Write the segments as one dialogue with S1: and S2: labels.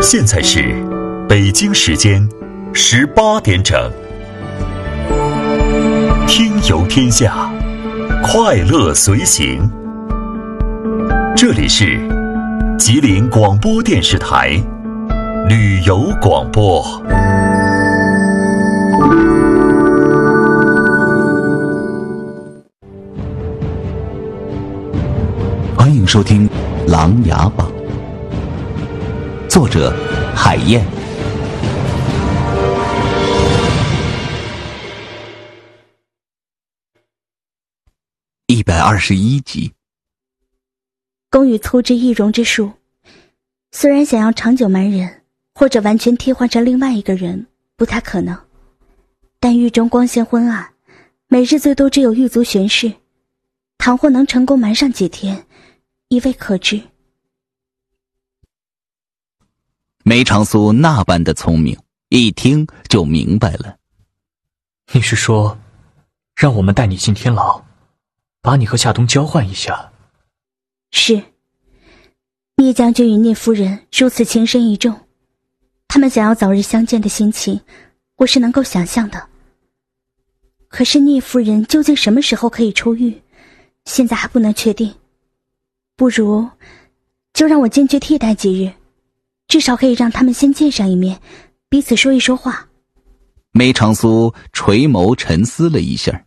S1: 现在是北京时间18点整。听游天下，快乐随行。这里是吉林广播电视台旅游广播。
S2: 欢迎收听《琅琊榜》，作者海燕。121集。
S3: 公寓粗之易容之术，虽然想要长久瞒人，或者完全替换成另外一个人，不太可能，但狱中光线昏暗，每日最多只有狱卒巡视，倘或能成功瞒上几天，亦未可知。
S2: 梅长苏那般的聪明，一听就明白了。
S4: 你是说让我们带你进天牢，把你和夏冬交换一下？
S3: 是。聂将军与聂夫人如此情深意重，他们想要早日相见的心情，我是能够想象的。可是聂夫人究竟什么时候可以出狱，现在还不能确定。不如就让我进去替代几日，至少可以让他们先见上一面，彼此说一说话。
S2: 梅长苏垂眸沉思了一下。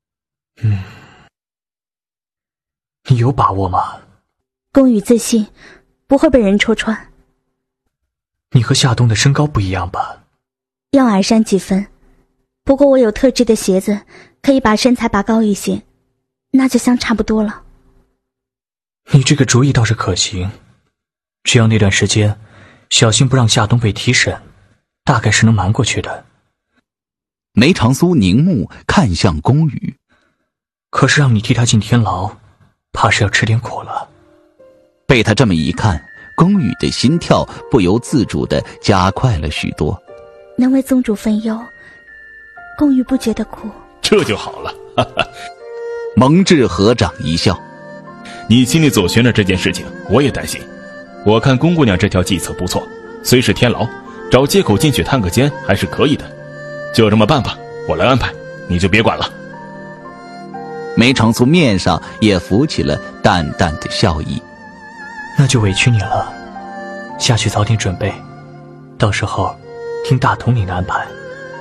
S4: 你有把握吗？
S3: 公羽自信不会被人戳穿。
S4: 你和夏冬的身高不一样吧？
S3: 要矮上几分，不过我有特制的鞋子，可以把身材拔高一些，那就相差不多了。
S4: 你这个主意倒是可行，只要那段时间小心不让夏冬被提审，大概是能瞒过去的。
S2: 梅长苏凝目看向公羽，
S4: 可是让你替他进天牢，怕是要吃点苦了。
S2: 被他这么一看，公羽的心跳不由自主地加快了许多。
S3: 能为宗主分忧，公羽不觉得苦。
S5: 这就好了。
S2: 蒙挚合掌一笑。
S5: 你心里走旋的这件事情我也担心，我看宫姑娘这条计策不错，虽是天牢，找借口进去探个监还是可以的。就这么办吧，我来安排，你就别管了。
S2: 梅长苏面上也浮起了淡淡的笑意。
S4: 那就委屈你了，下去早点准备，到时候听大统领的安排。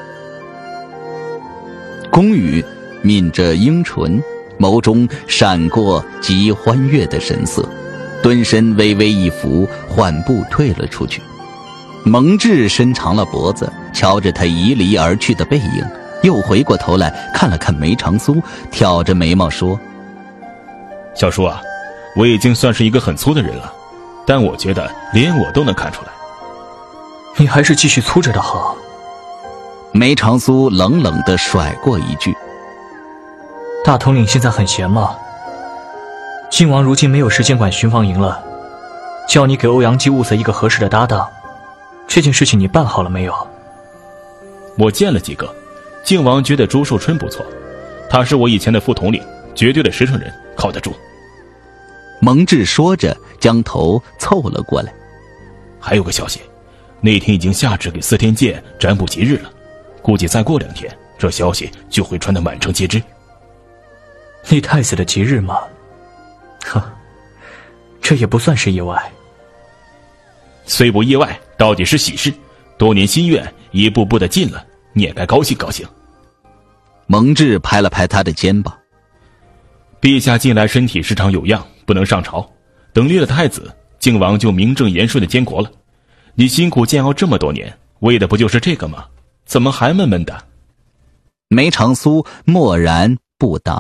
S2: 公羽抿着樱唇，眸中闪过极欢悦的神色，蹲身微微一伏，缓步退了出去。蒙挚伸长了脖子，瞧着他移离而去的背影，又回过头来看了看梅长苏，挑着眉毛说：
S5: 小叔啊，我已经算是一个很粗的人了，但我觉得连我都能看出来。
S4: 你还是继续粗着的好。
S2: 梅长苏冷冷地甩过一句。
S4: 大统领现在很闲吗？靖王如今没有时间管巡防营了，叫你给欧阳基物色一个合适的搭档，这件事情你办好了没有？
S5: 我见了几个，靖王觉得朱寿春不错，他是我以前的副统领，绝对的实诚人，靠得住。
S2: 蒙挚说着将头凑了过来。
S5: 还有个消息，那天已经下旨给司天监占卜吉日了，估计再过2天，这消息就会传得满城皆知。
S4: 立太子的吉日吗？这也不算是意外。
S5: 虽不意外，到底是喜事，多年心愿一步步的近了，你也该高兴高兴。
S2: 蒙挚拍了拍他的肩膀。
S5: 陛下近来身体时常有恙，不能上朝，等立了太子，靖王就名正言顺的监国了。你辛苦煎熬这么多年，为的不就是这个吗？怎么还闷闷的？
S2: 梅长苏默然不答。